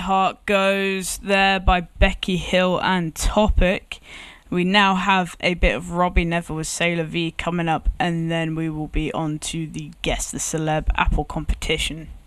Heart goes there by Becky Hill and Topic. We now have a bit of Robbie Neville with Sailor V coming up, and then we will be on to the Guess the Celeb Apple competition.